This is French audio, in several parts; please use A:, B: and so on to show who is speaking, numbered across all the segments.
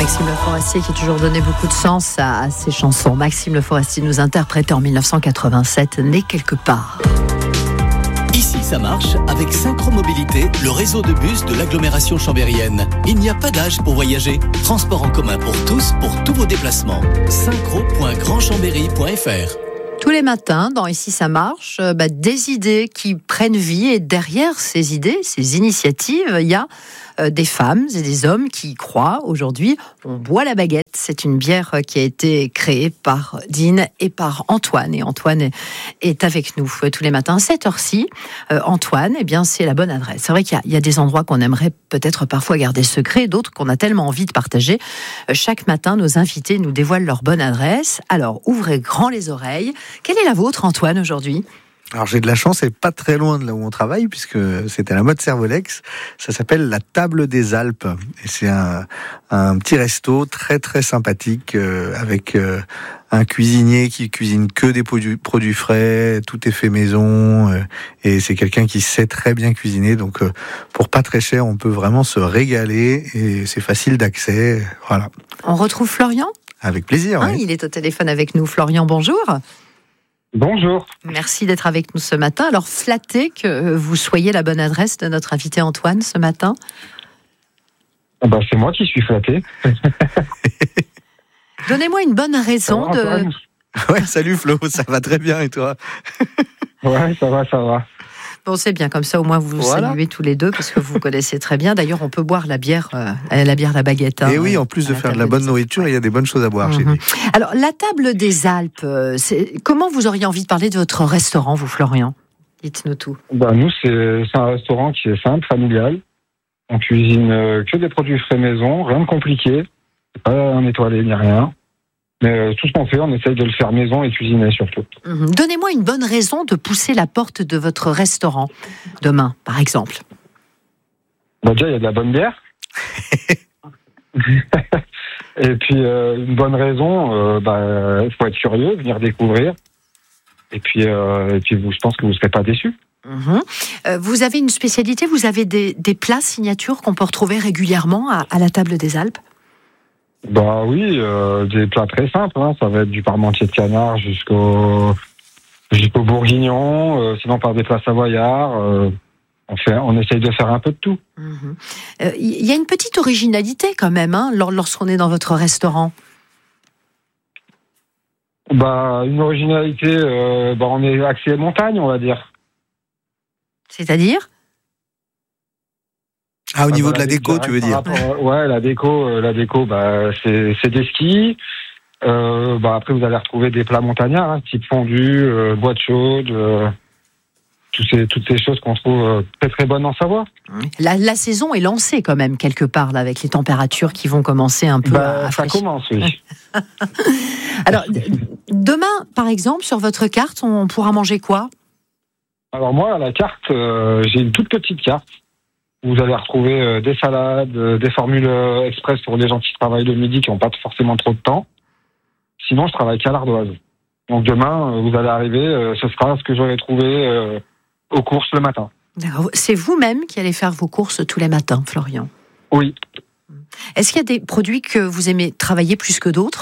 A: Maxime Le Forestier qui a toujours donné beaucoup de sens à ses chansons. Maxime Le Forestier nous interprétait en 1987 Né quelque part.
B: Ici ça marche avec Synchromobilité, le réseau de bus de l'agglomération chambérienne. Il n'y a pas d'âge pour voyager. Transport en commun pour tous, pour tous vos déplacements. synchro.grandchambéry.fr.
A: Tous les matins, dans Ici ça marche, des idées qui prennent vie, et derrière ces idées, ces initiatives, il y a des femmes et des hommes qui y croient. Aujourd'hui, on boit la baguette. C'est une bière qui a été créée par Dean et par Antoine. Et Antoine est avec nous tous les matins. À cette heure-ci, Antoine, c'est la bonne adresse. C'est vrai qu'il y a des endroits qu'on aimerait peut-être parfois garder secrets, d'autres qu'on a tellement envie de partager. Chaque matin, nos invités nous dévoilent leur bonne adresse. Alors, ouvrez grand les oreilles. Quelle est la vôtre, Antoine, aujourd'hui ?
C: Alors j'ai de la chance, c'est pas très loin de là où on travaille, puisque c'est à la mode Servolex. Ça s'appelle la Table des Alpes. Et c'est un petit resto très très sympathique, avec un cuisinier qui cuisine que des produits frais, tout est fait maison, et c'est quelqu'un qui sait très bien cuisiner. Donc pour pas très cher, on peut vraiment se régaler, et c'est facile d'accès. Voilà.
A: On retrouve Florian ?
C: Avec plaisir. Oui.
A: Il est au téléphone avec nous. Florian, bonjour.
D: Bonjour.
A: Merci d'être avec nous ce matin. Alors, flatté que vous soyez la bonne adresse de notre invité Antoine ce matin.
D: C'est moi qui suis flatté.
A: Donnez-moi une bonne raison de...
C: Ouais, salut Flo, ça va très bien et toi ?
D: Ouais, ça va.
A: Bon, c'est bien, comme ça au moins vous saluez tous les deux parce que vous connaissez très bien. D'ailleurs, on peut boire la bière la baguette.
C: Et oui, en plus de faire de la bonne nourriture, il y a des bonnes choses à boire chez nous.
A: Alors, la Table des Alpes, comment vous auriez envie de parler de votre restaurant, vous, Florian ? Dites-nous tout.
D: Nous, c'est un restaurant qui est simple, familial. On cuisine que des produits frais maison, rien de compliqué. C'est pas un étoilé ni rien. Mais tout ce qu'on fait, on essaye de le faire maison et cuisiner surtout.
A: Donnez-moi une bonne raison de pousser la porte de votre restaurant demain, par exemple.
D: Déjà, il y a de la bonne bière. Et puis, une bonne raison, il faut être curieux, venir découvrir. Et puis je pense que vous ne serez pas déçus.
A: Vous avez une spécialité, vous avez des plats signatures qu'on peut retrouver régulièrement à la Table des Alpes ?
D: Oui, des plats très simples, ça va être du parmentier de canard jusqu'au bourguignon, sinon par des plats savoyards, on essaye de faire un peu de tout.
A: Il y a une petite originalité quand même, lorsqu'on est dans votre restaurant.
D: Une originalité, on est axé montagne, on va dire.
A: C'est-à-dire ?
C: Au niveau de la déco, tu veux dire ?
D: Ouais, la déco, c'est des skis. Après, vous allez retrouver des plats montagnards, type fondu, boîte chaude, toutes ces choses qu'on trouve très très bonnes en Savoie.
A: La saison est lancée quand même quelque part là, avec les températures qui vont commencer un peu à
D: ça commence, oui.
A: Alors, demain, par exemple, sur votre carte, on pourra manger quoi ?
D: Alors moi, à la carte, j'ai une toute petite carte. Vous allez retrouver des salades, des formules express pour les gens qui travaillent le midi, qui n'ont pas forcément trop de temps. Sinon, je travaille qu'à l'ardoise. Donc demain, vous allez arriver, ce sera ce que j'aurai trouvé aux courses le matin.
A: D'accord. C'est vous-même qui allez faire vos courses tous les matins, Florian ?
D: Oui.
A: Est-ce qu'il y a des produits que vous aimez travailler plus que d'autres ?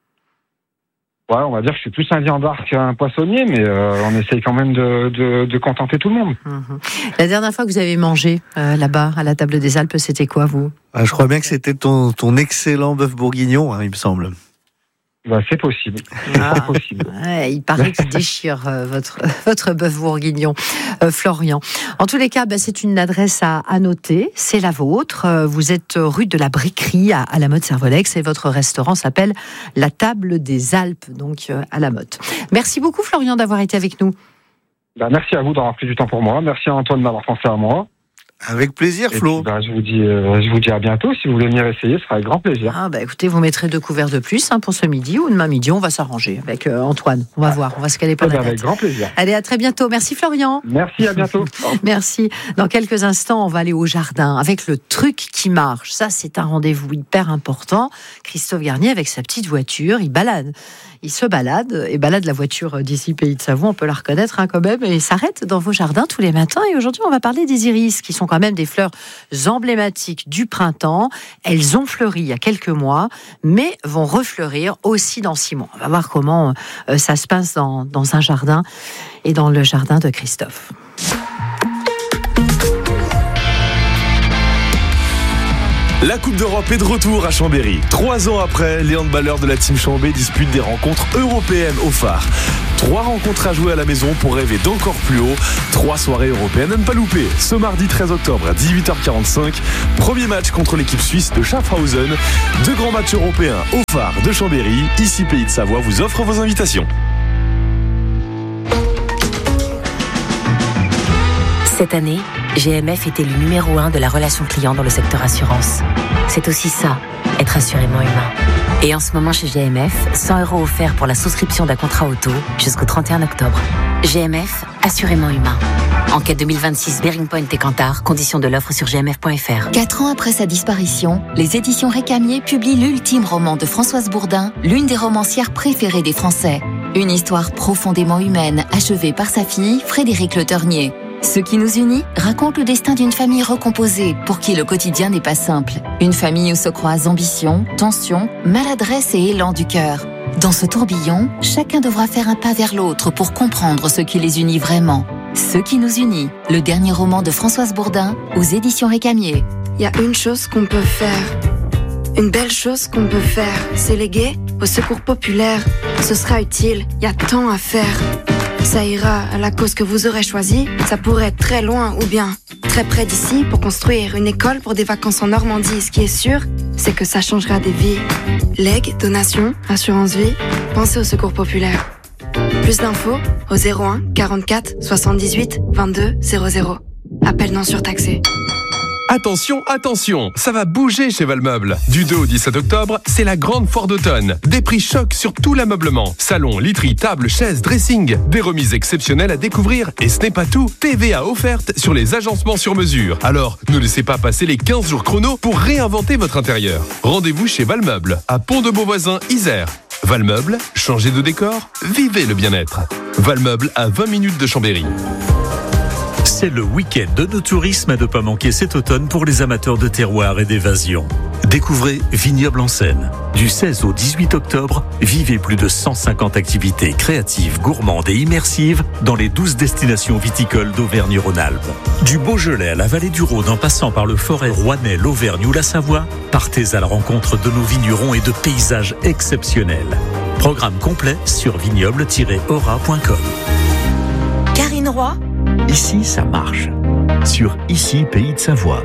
D: Ouais, on va dire que je suis plus un viandard qu'un poissonnier, mais on essaye quand même de contenter tout le monde.
A: La dernière fois que vous avez mangé là-bas, à la Table des Alpes, c'était quoi, vous ?
C: Je crois bien que c'était ton excellent bœuf bourguignon, il me semble.
D: C'est possible. C'est possible.
A: Ouais, il paraît qu'il déchire votre bœuf bourguignon, Florian. En tous les cas, c'est une adresse à noter. C'est la vôtre. Vous êtes rue de la Briquerie à la mode Servolex et votre restaurant s'appelle la Table des Alpes, donc à la mode. Merci beaucoup, Florian, d'avoir été avec nous.
D: Merci à vous d'avoir pris du temps pour moi. Merci à Antoine d'avoir pensé à moi.
C: Avec plaisir, Flo.
D: Puis, je vous dis à bientôt. Si vous voulez venir essayer, ce sera avec grand plaisir.
A: Écoutez, vous mettrez 2 couverts de plus pour ce midi ou demain midi. On va s'arranger avec Antoine. On va voir. On va se caler pour la date.
D: Avec grand plaisir.
A: Allez, à très bientôt. Merci, Florian.
D: Merci, à bientôt.
A: Merci. Dans quelques instants, on va aller au jardin avec le truc qui marche. Ça, c'est un rendez-vous hyper important. Christophe Garnier, avec sa petite voiture, il se balade et balade la voiture d'ici Pays de Savoie. On peut la reconnaître quand même. Et il s'arrête dans vos jardins tous les matins. Et aujourd'hui, on va parler des iris qui sont quand même des fleurs emblématiques du printemps. Elles ont fleuri il y a quelques mois, mais vont refleurir aussi dans 6 mois. On va voir comment ça se passe dans un jardin et dans le jardin de Christophe.
E: La Coupe d'Europe est de retour à Chambéry. 3 ans après, les handballeurs de la team Chambé disputent des rencontres européennes au phare. 3 rencontres à jouer à la maison pour rêver d'encore plus haut. 3 soirées européennes à ne pas louper. Ce mardi 13 octobre à 18h45, premier match contre l'équipe suisse de Schaffhausen. 2 grands matchs européens au phare de Chambéry. Ici Pays de Savoie vous offre vos invitations.
F: Cette année, GMF était le numéro 1 de la relation client dans le secteur assurance. C'est aussi ça, être assurément humain. Et en ce moment chez GMF, 100 € offerts pour la souscription d'un contrat auto jusqu'au 31 octobre. GMF, assurément humain. Enquête 2026 Bearing Point et Kantar, conditions de l'offre sur gmf.fr.
G: 4 ans après sa disparition, les éditions Récamier publient l'ultime roman de Françoise Bourdin, l'une des romancières préférées des Français. Une histoire profondément humaine, achevée par sa fille, Frédéric Le Ternier. Ce qui nous unit raconte le destin d'une famille recomposée pour qui le quotidien n'est pas simple. Une famille où se croisent ambition, tension, maladresse et élan du cœur. Dans ce tourbillon, chacun devra faire un pas vers l'autre pour comprendre ce qui les unit vraiment. Ce qui nous unit, le dernier roman de Françoise Bourdin aux éditions Récamier.
H: Il y a une chose qu'on peut faire. Une belle chose qu'on peut faire, c'est léguer au secours populaire. Ce sera utile, il y a tant à faire. Ça ira à la cause que vous aurez choisie. Ça pourrait être très loin ou bien très près d'ici pour construire une école pour des vacances en Normandie. Ce qui est sûr, c'est que ça changera des vies. Legs, donations, assurance vie, pensez au secours populaire. Plus d'infos au 01 44 78 22 00. Appel non surtaxé.
I: Attention, attention, ça va bouger chez Valmeuble. Du 2 au 17 octobre, c'est la grande foire d'automne. Des prix chocs sur tout l'ameublement. Salon, literie, table, chaises, dressing. Des remises exceptionnelles à découvrir. Et ce n'est pas tout. TVA offerte sur les agencements sur mesure. Alors, ne laissez pas passer les 15 jours chrono pour réinventer votre intérieur. Rendez-vous chez Valmeuble, à Pont-de-Beauvoisin, Isère. Valmeuble, changez de décor, vivez le bien-être. Valmeuble à 20 minutes de Chambéry.
J: C'est le week-end de nos tourismes à ne pas manquer cet automne pour les amateurs de terroir et d'évasion. Découvrez Vignoble en Seine. Du 16 au 18 octobre, vivez plus de 150 activités créatives, gourmandes et immersives dans les 12 destinations viticoles d'Auvergne-Rhône-Alpes. Du Beaujolais à la vallée du Rhône en passant par le Forêt, Rouennais, l'Auvergne ou la Savoie, partez à la rencontre de nos vignerons et de paysages exceptionnels. Programme complet sur vignoble-aura.com.
G: Karine Roy.
J: Ici, ça marche. Sur Ici, Pays de Savoie.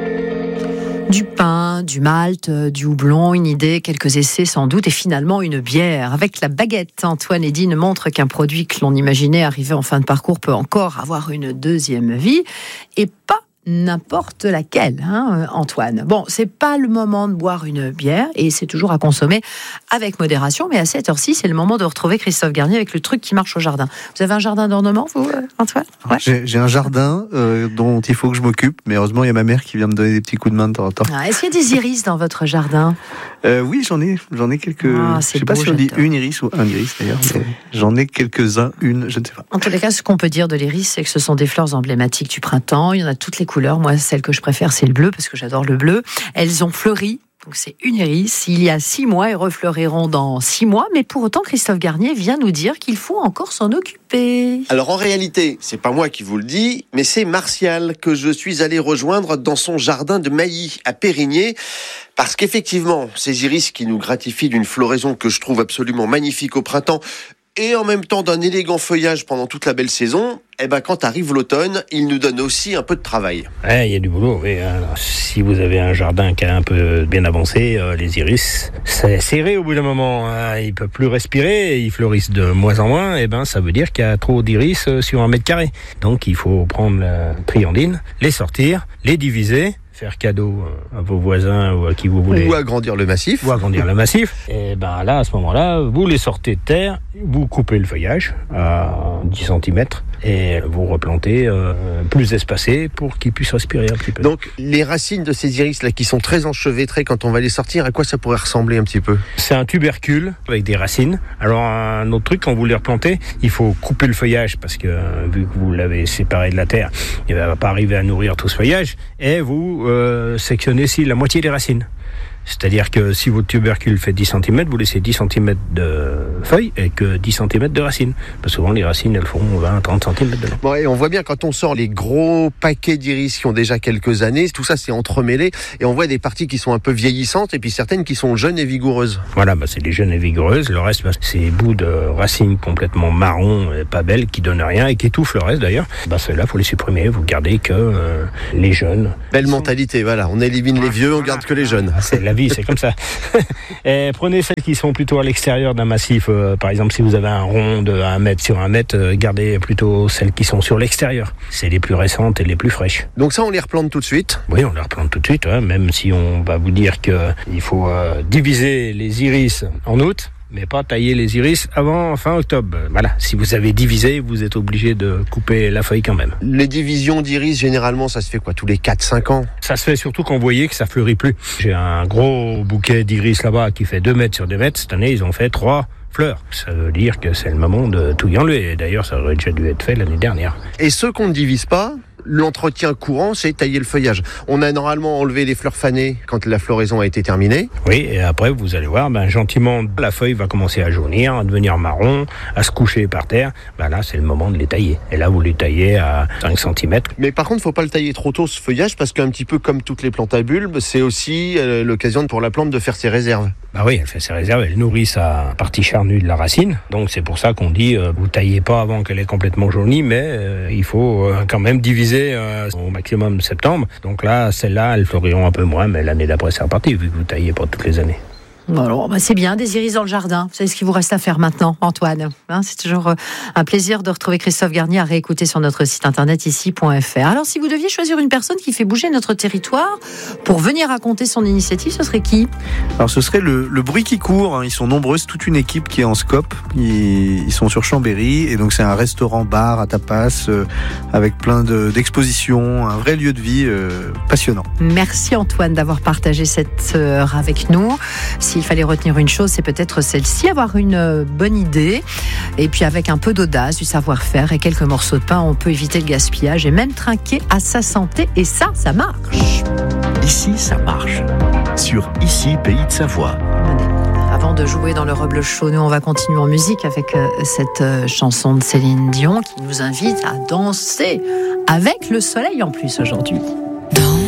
A: Du pain, du malt, du houblon, une idée, quelques essais sans doute, et finalement une bière. Avec la baguette, Antoine Edine montre qu'un produit que l'on imaginait arriver en fin de parcours peut encore avoir une deuxième vie, et pas n'importe laquelle, Antoine. Bon, c'est pas le moment de boire une bière, et c'est toujours à consommer avec modération, mais à cette heure-ci, c'est le moment de retrouver Christophe Garnier avec le truc qui marche au jardin. Vous avez un jardin d'ornement, vous, Antoine? Ouais.
C: J'ai un jardin dont il faut que je m'occupe, mais heureusement, il y a ma mère qui vient me donner des petits coups de main de temps en temps.
A: Est-ce qu'il y a des iris dans votre jardin?
C: Oui, j'en ai quelques... je sais pas si on dit une iris ou un iris, d'ailleurs, mais j'en ai quelques-uns, je ne sais pas.
A: En tous les cas, ce qu'on peut dire de l'iris, c'est que ce sont des fleurs emblématiques du printemps. Il y en a toutes les couleurs. Moi, celle que je préfère, c'est le bleu, parce que j'adore le bleu. Elles ont fleuri, donc c'est une iris, il y a 6 mois, et refleuriront dans 6 mois. Mais pour autant, Christophe Garnier vient nous dire qu'il faut encore s'en occuper.
K: Alors en réalité, c'est pas moi qui vous le dis, mais c'est Martial que je suis allé rejoindre dans son jardin de Mailly, à Périgné. Parce qu'effectivement, ces iris qui nous gratifient d'une floraison que je trouve absolument magnifique au printemps, et en même temps d'un élégant feuillage pendant toute la belle saison, quand arrive l'automne, il nous donne aussi un peu de travail.
L: Il y a du boulot, oui. Si vous avez un jardin qui est un peu bien avancé, les iris, c'est serré au bout d'un moment. Ils ne peuvent plus respirer, ils fleurissent de moins en moins, ça veut dire qu'il y a trop d'iris sur 1 mètre carré. Donc il faut prendre la triandine, les sortir, les diviser, faire cadeau à vos voisins ou à qui vous voulez.
K: Ou agrandir le massif.
L: Et là, à ce moment-là, vous les sortez de terre, vous coupez le feuillage à 10 cm, et vous replantez plus espacé pour qu'ils puissent respirer un petit peu.
K: Donc les racines de ces iris là qui sont très enchevêtrées, quand on va les sortir, à quoi ça pourrait ressembler un petit peu?
L: C'est un tubercule avec des racines. Alors un autre truc, quand vous les replantez, il faut couper le feuillage parce que vu que vous l'avez séparé de la terre, il ne va pas arriver à nourrir tout ce feuillage, et vous sectionnez ici la moitié des racines. C'est-à-dire que si votre tubercule fait 10 cm, vous laissez 10 cm de feuilles et que 10 cm de racines. Parce que souvent, les racines, elles font 20-30 cm de long.
K: Bon, et on voit bien quand on sort les gros paquets d'iris qui ont déjà quelques années, tout ça c'est entremêlé, et on voit des parties qui sont un peu vieillissantes et puis certaines qui sont jeunes et vigoureuses.
L: Voilà, c'est les jeunes et vigoureuses. Le reste, c'est des bouts de racines complètement marron et pas belles, qui donnent rien et qui étouffent le reste d'ailleurs. Ceux-là, faut les supprimer, vous gardez que les jeunes.
K: Belle mentalité, voilà. On élimine les vieux, on garde que les jeunes.
L: C'est la vie, c'est comme ça. Et prenez celles qui sont plutôt à l'extérieur d'un massif. Par exemple, si vous avez un rond de 1 mètre sur 1 mètre, gardez plutôt celles qui sont sur l'extérieur. C'est les plus récentes et les plus fraîches.
K: Donc ça, on les replante tout de suite?
L: Oui, on les replante tout de suite, même si on va vous dire qu'il faut diviser les iris en août, mais pas tailler les iris avant fin octobre. Voilà, si vous avez divisé, vous êtes obligé de couper la feuille quand même.
K: Les divisions d'iris, généralement, ça se fait quoi, tous les 4-5 ans?
L: Ça se fait surtout quand vous voyez que ça fleurit plus. J'ai un gros bouquet d'iris là-bas qui fait 2 mètres sur 2 mètres. Cette année, ils ont fait 3 fleurs. Ça veut dire que c'est le moment de tout y enlever. D'ailleurs, ça aurait déjà dû être fait l'année dernière.
K: Et ceux qu'on ne divise pas, l'entretien courant, c'est tailler le feuillage. On a normalement enlevé les fleurs fanées quand la floraison a été terminée.
L: Oui, et après, vous allez voir, gentiment, la feuille va commencer à jaunir, à devenir marron, à se coucher par terre. Là, c'est le moment de les tailler. Et là, vous les taillez à 5 cm.
K: Mais par contre, il ne faut pas le tailler trop tôt, ce feuillage, parce qu'un petit peu comme toutes les plantes à bulbes, c'est aussi l'occasion pour la plante de faire ses réserves.
L: Oui, elle fait ses réserves, elle nourrit sa partie charnue de la racine. Donc, c'est pour ça qu'on dit, vous taillez pas avant qu'elle est complètement jaunie, mais il faut quand même diviser au maximum septembre. Donc là, celles-là, elles fleuriront un peu moins, mais l'année d'après, c'est reparti, vu que vous taillez pas toutes les années.
A: Alors, c'est bien, des iris dans le jardin. Vous savez ce qu'il vous reste à faire maintenant, Antoine. C'est toujours un plaisir de retrouver Christophe Garnier à réécouter sur notre site internet ici.fr. Alors, si vous deviez choisir une personne qui fait bouger notre territoire pour venir raconter son initiative, ce serait qui?
C: Alors, ce serait le bruit qui court. Ils sont nombreux, c'est toute une équipe qui est en scope. Ils sont sur Chambéry, et donc c'est un restaurant-bar à tapas avec plein d'expositions, un vrai lieu de vie passionnant.
A: Merci Antoine d'avoir partagé cette heure avec nous. S'il fallait retenir une chose, c'est peut-être celle-ci, avoir une bonne idée, et puis avec un peu d'audace, du savoir-faire et quelques morceaux de pain, on peut éviter le gaspillage et même trinquer à sa santé, et ça marche.
B: Ici, ça marche. Sur Ici, Pays de Savoie.
A: Avant de jouer dans le Roble Chaud, nous on va continuer en musique avec cette chanson de Céline Dion qui nous invite à danser avec le soleil en plus aujourd'hui.